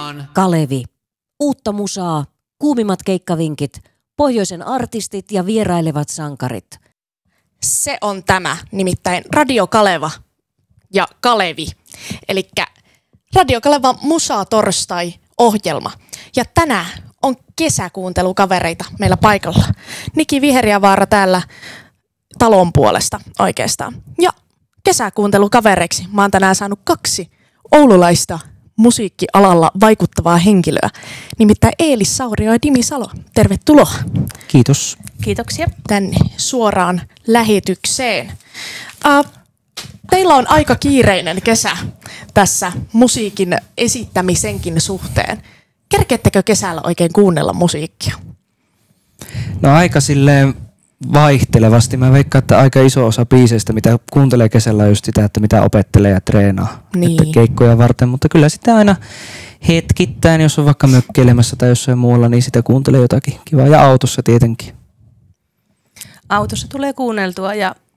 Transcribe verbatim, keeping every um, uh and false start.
Suoraan Kalevi. Uutta musaa, kuumimmat keikkavinkit, pohjoisen artistit ja vierailevat sankarit. Se on tämä, nimittäin Radio Kaleva ja Kalevi. Elikkä Radio Kaleva Musa Torstai -ohjelma. Ja tänään on kesäkuuntelukavereita meillä paikalla. Niki Viheriävaara täällä talon puolesta oikeastaan. Ja kesäkuuntelukavereiksi mä oon tänään saanut kaksi oululaista musiikkialalla vaikuttavaa henkilöä. Nimittäin Eelis Saurio ja Dimi Salo. Tervetuloa. Kiitos. Kiitoksia. Tänne suoraan lähetykseen. Uh, teillä on aika kiireinen kesä tässä musiikin esittämisenkin suhteen. Kerkeettekö kesällä oikein kuunnella musiikkia? No aika silleen vaihtelevasti. Mä veikkaan, että aika iso osa biiseistä, mitä kuuntelee kesällä, on just sitä, että mitä opettelee ja treenaa. Niin. Että keikkoja varten, mutta kyllä sitä aina hetkittäin, jos on vaikka mökkeilemässä tai jossain muualla, niin sitä kuuntelee jotakin kivaa. Ja autossa tietenkin. Autossa tulee kuunneltua ja